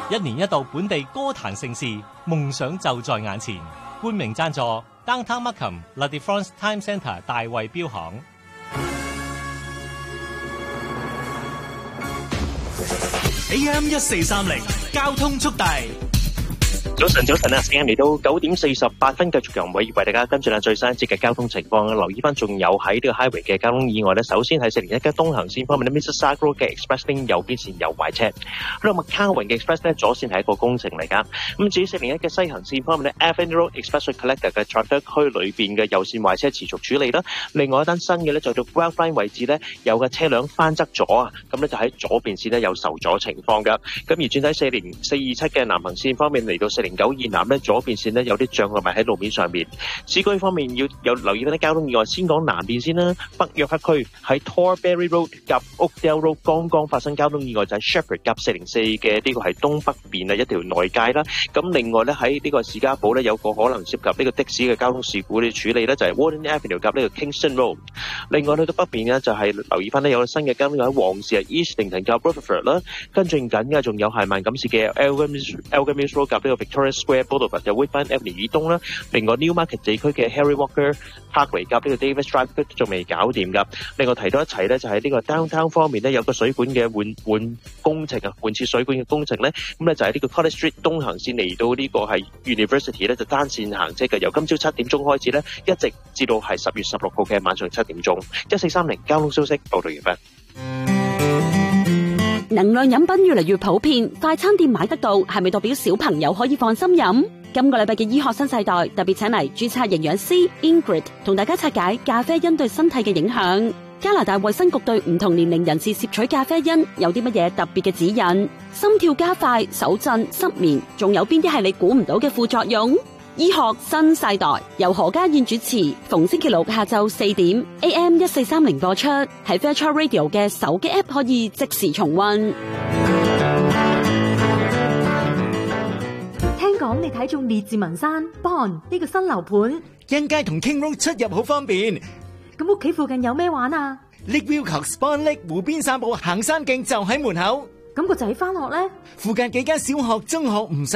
一年一度本地歌壇盛事，夢想就在眼前。冠名贊助 Downtown Markham La Défense Time Centre 大衛錶行。 AM 1430交通速遞。 早晨啊！時間嚟到9:48，繼續由偉為大家跟進下最新一節嘅交通情況。留意翻，仲有喺呢個 highway 嘅交通意外咧。首先喺401嘅東行線方面咧 ，Mississauga Road 嘅 Express Lane 右邊線有壞車。呢個 McCowan 嘅 Express 咧左線係一個工程嚟㗎。咁至於401嘅西行線方面咧 ，Avenue Road Express Collector 嘅 traffic 區裏邊嘅右線壞車持續處理啦。另外一單新嘅咧，就到 Wildfire 位置咧有嘅車輛翻側咗啊，咁咧就喺左邊線咧有受阻情況㗎。咁而轉喺427嘅南行線方面嚟到409南咧左邊線咧有啲障礙物喺路面上面。市區方面要有留意翻啲交通意外，先講南邊先啦。北約克區喺 Torbury Road 夾 Oakdale Road 剛剛發生交通意外，就喺 Shepherd 夾404嘅呢個係東北邊啊一條內街啦。咁另外咧喺呢個士嘉堡咧有個可能涉及呢個的士嘅交通事故嘅處理咧，就係 Warden Avenue 夾呢個 Kingston Road。另外去到北邊咧就係留意翻咧有個新嘅交通喺黃氏啊 Eastington 夾 Rutherford 啦。跟進緊嘅仲有係萬錦市嘅 Elgin Road 夾呢個 Victoria Square Boulevard 就 Woodbine Avenue 以東啦。另外 Newmarket 地區嘅 Harry Walker Parkway 夾呢個 Davis Drive 都仲未搞掂㗎。另外提到一齊咧就係呢個 Downtown 方面咧有個水管嘅換工程啊，換設水管嘅工程咧，咁咧就係呢個 College Street 東行線嚟到呢個係 University 咧就單線行車嘅，由今朝7點鐘開始咧，一直至到係10月16號嘅晚上7點鐘。1430交通消息報道完畢。 能量飲品越嚟越普遍，快餐店買得到，係咪代表小朋友可以放心飲？今個禮拜嘅醫學新世代特別請嚟註冊營養師 Ingrid 同大家拆解咖啡因對身體嘅影響。加拿大衛生局對唔同年齡人士攝取咖啡因有啲乜嘢特別嘅指引？心跳加快、手震、失眠，仲有邊啲係你估唔到嘅副作用？醫學新世代由何家燕主持，逢星期六下晝4點 AM 1430播出，喺 Virtual Radio 嘅手機 App 可以即時重溫。 聽講你睇中列治文山 Bond 呢個新樓盤， 欣街同 King Road 出入好方便。 咁屋企附近有咩玩啊？ Lakeview Span Lake 湖邊散步行山徑就喺門口。 咁個仔返學呢？ 附近幾間小學、中學唔使